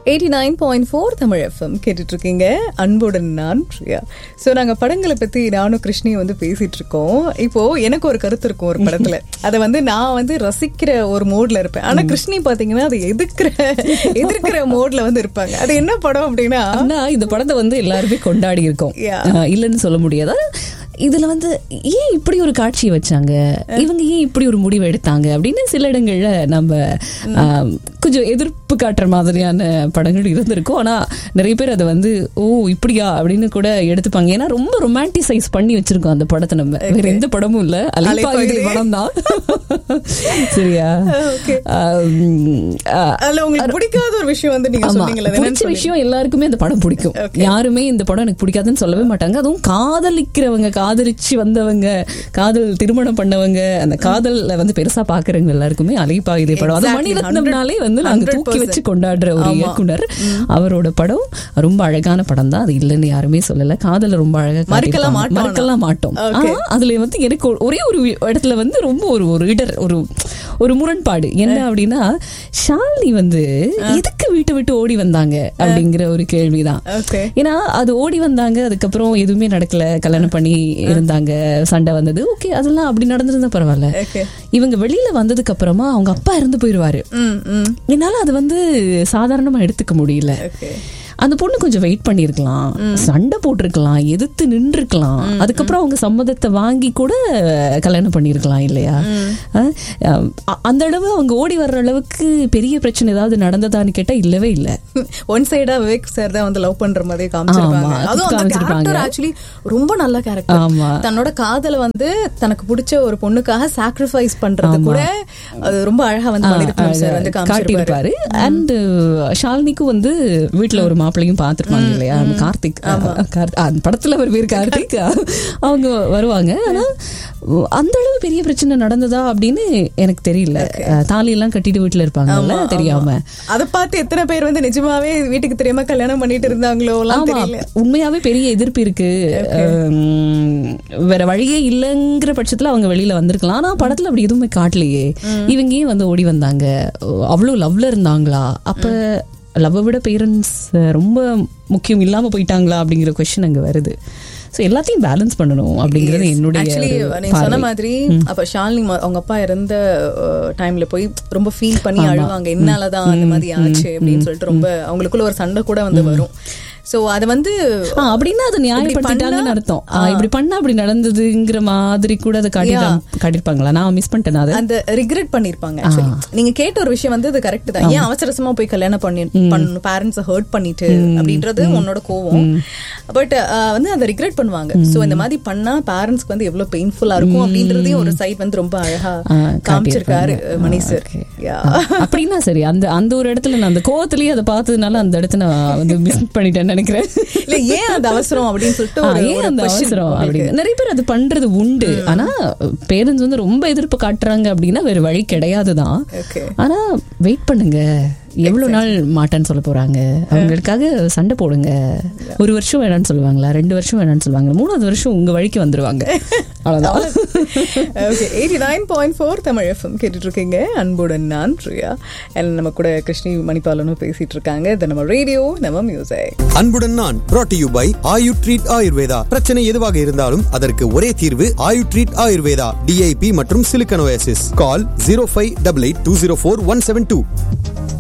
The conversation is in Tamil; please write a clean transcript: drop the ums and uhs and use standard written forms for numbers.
89.4 தமிழ் FM கேட்டுட்டு இருக்கீங்க. அன்புடன் நான் பிரியா. ஸோ நாங்கள் படங்களை பற்றி நானும் கிருஷ்ணியும் வந்து பேசிட்டு இருக்கோம். இப்போ எனக்கு ஒரு கருத்து இருக்கும் ஒரு படத்துல, அதை வந்து நான் வந்து ரசிக்கிற ஒரு மோட்ல இருப்பேன். ஆனா கிருஷ்ணி பாத்தீங்கன்னா அதை எதிர்க்கிற மோட்ல வந்து இருப்பாங்க. அது என்ன படம் அப்படின்னா, இந்த படத்தை வந்து எல்லாருமே கொண்டாடி இருக்கோம், இல்லைன்னு சொல்ல முடியாது. இதுல வந்து ஏன் இப்படி ஒரு காட்சியை வச்சாங்க, இவங்க ஏன் இப்படி ஒரு முடிவு எடுத்தாங்க அப்படின்னு சில இடங்கள்ல நம்ம கொஞ்சம் எதிர்ப்பு காட்டுற மாதிரியான படங்கள் இருந்திருக்கும். ஆனா நிறைய பேர் அதை வந்து ஓ இப்படியா அப்படின்னு கூட எடுத்துப்பாங்க. ஏன்னா ரொம்ப ரொமான்டிசைஸ் பண்ணி வச்சிருக்கோம் அந்த படத்தை. நம்ம வேற எந்த படமும் இல்ல, அலைப்பாயுதே படம் தான். சரியா? பிடிக்காத ஒரு விஷயம் வந்து நீங்க சொன்னீங்கல, பிடிச்ச விஷயம் எல்லாருக்குமே அந்த படம் பிடிக்கும். யாருமே இந்த படம் எனக்கு பிடிக்காதுன்னு சொல்லவே மாட்டாங்க. அதுவும் காதலிக்கிறவங்க, காதலிச்சு வந்தவங்க, காதல் திருமணம் பண்ணவங்க, அந்த காதல்ல வந்து பெருசா பாக்குறவங்க எல்லாருக்குமே அலைப்பாயுதே படம். அது மணிரத்னம்னாலே வந்து நாங்க தூக்கி வச்சு கொண்டாடுற ஒரு இயக்குனர். அவரோட படம் ரொம்ப அழகான படம் தான், அது இல்லைன்னு யாருமே சொல்லல. காதல ரொம்ப அழகா மறக்கலாம் மாட்டோம். அதுல வந்து எனக்கு ஒரே ஒரு இடத்துல வந்து ரொம்ப ஒரு இடர், ஒரு முரண்பாடு என்ன அப்படின்னா, ஷாலினி வந்து எதுக்கு வீட்டை விட்டு ஓடி வந்தாங்க அப்படிங்கிற ஒரு கேள்விதான். ஏன்னா அது ஓடி வந்தாங்க, அதுக்கப்புறம் எதுவுமே நடக்கல, கல்யாணம் பண்ணி இருந்தாங்க, சண்டை வந்தது, ஓகே அதெல்லாம் அப்படி நடந்திருந்தா பரவாயில்ல. இவங்க வெளியில வந்ததுக்கு அப்புறமா அவங்க அப்பா இறந்து போயிருவாரு. என்னால அது வந்து சாதாரணமா எடுத்துக்க முடியல. அந்த பொண்ணு கொஞ்சம் வெயிட் பண்ணிருக்கலாம், சண்டை போட்டிருக்கலாம், எதிர்த்து நின்றுருக்கலாம், அதுக்கப்புறம் அவங்க சம்மதத்தை வாங்கி கூட கல்யாணம் பண்ணிருக்கலாம் இல்லையா? அந்த அளவு அவங்க ஓடி வர்ற அளவுக்கு பெரிய பிரச்சனை ஏதாவது நடந்ததான்னு கேட்டா இல்லவே இல்ல. ஒன் சைடா விவேக் சார் தான் வந்து லவ் பண்ற மாதிரி காமிச்சிருப்பாங்க. ஆக்சுவலி ரொம்ப நல்ல கேரக்டர். தன்னோட காதல வந்து தனக்கு பிடிச்ச ஒரு பொண்ணுக்காக சாக்ரிஃபைஸ் பண்றது கூட அது ரொம்ப அழகா வந்து காட்டியிருப்பாரு. அண்ட் ஷாலினிக்கும் வந்து வீட்டுல ஒரு மாப்பிள்ளையும் பார்த்திருப்பாங்க இல்லையா, கார்த்திக். படத்துல ஒரு பேர் கார்த்திக். அவங்க வருவாங்க. ஆனா அந்த அளவு பெரிய பிரச்சனை நடந்ததா அப்படின்னு எனக்கு தெரியல. தாலி எல்லாம் கட்டிட்டு வீட்டுல இருப்பாங்கல்ல தெரியாம, அதை பார்த்து எத்தனை பேர் வந்து நிஜமாவே வீட்டுக்கு தெரியாம கல்யாணம் பண்ணிட்டு இருந்தாங்களோ. உண்மையாவே பெரிய எதிர்ப்பு இருக்கு. வேற வழியே இல்லைங்கிற பட்சத்துல அவங்க வெளியில வந்திருக்கலாம். ஆனா படத்துல அப்படி எதுவுமே காட்டலையே. இவங்க ஏன் வந்து ஓடி வந்தாங்க, அவ்வளவு லவ்ல இருந்தாங்களா, அப்ப லவ்வை விட பேரண்ட்ஸ் ரொம்ப முக்கியம் இல்லாம போயிட்டாங்களா அப்படிங்கிற கொஸ்டின் அங்க வருது. ஸோ எல்லாத்தையும் பேலன்ஸ் பண்ணணும் அப்படிங்கிறது என்னுடைய. நீ சொன்ன மாதிரி அப்ப ஷாலினி அவங்க அப்பா இறந்த டைம்ல போய் ரொம்ப ஃபீல் பண்ணி அழுவாங்க, என்னாலதான் அந்த மாதிரி ஆச்சு அப்படின்னு சொல்லிட்டு ரொம்ப அவங்களுக்குள்ள ஒரு சண்டை கூட வந்து வரும். சோ அது வந்து அப்படின்னா அது நியாயப்படுத்திட்டாங்கன்னு அர்த்தம். இப்படி பண்ணா அப்படி நடந்ததுங்கிற மாதிரி கூட அதை காட்டிருப்பாங்களா? நான் மிஸ் பண்ணிட்டேன். அது அந்த ரிக்ரெட் பண்ணிருப்பாங்க. நீங்க கேட்ட ஒரு விஷயம் வந்து அது கரெக்ட் தான். ஏன் அவசரமா போய் கல்யாணம் பண்ணணும், பேரண்ட்ஸை ஹர்ட் பண்ணிட்டு அப்படின்றது உன்னோட கோவம். பட் வந்து அதை ரிக்ரெட் பண்ணுவாங்க. சோ இந்த மாதிரி பண்ணா பேரண்ட்ஸ்க்கு வந்து எவ்வளவு பெயின்ஃபுல்லா இருக்கும் அப்படின்றதையும் ஒரு சைட் வந்து ரொம்ப அழகா காமிச்சிருக்காரு மணி சார். அப்படின்னா சரி, அந்த ஒரு இடத்துல நான் அந்த கோவத்திலேயே அதை பார்த்ததுனால அந்த இடத்துல நான் வந்து மிஸ் பண்ணிட்டேன் நினைக்கிறேன். இல்ல ஏன் அந்த அவசரம் அப்படின்னு சொல்லிட்டு நிறைய பேர் அது பண்றது உண்டு. ஆனா பேரண்ட்ஸ் வந்து ரொம்ப எதிர்ப்பு காட்டுறாங்க அப்படின்னா வேற வழி கிடையாதுதான். ஆனா வெயிட் பண்ணுங்க, எவ்வளவு நாள் மாட்டான்னு சொல்ல போறாங்க, அவங்களுக்காக சண்டை போடுங்க. 1 வருஷம் வேணான்னு சொல்லுவாங்களா, 2 வருஷம் வேணான்னு சொல்லுவாங்க, 3வது வருஷம் உங்க வழிக்கு வந்துருவாங்க. அவ்வளவுதான். 89.4 தமிழ் FM கேட்டுட்டு இருக்கீங்க. அன்புடன் நான் பிரியா. நம்ம கூட கிருஷ்ணி மணிபாலனும் பேசிட்டு இருக்காங்க. இது நம்ம ரேடியோ, நம்ம மியூசிக். அன்புடன் நான் brought to you by Ayu treat Ayurveda. பிரச்சனை எதுவாக இருந்தாலும் அதற்கு ஒரே தீர்வு ஆயு ட்ரீட் ஆயுர்வேதா. DIP மற்றும் சிலிக்கன் ஓஎஸ்எஸ். கால் 0588204172.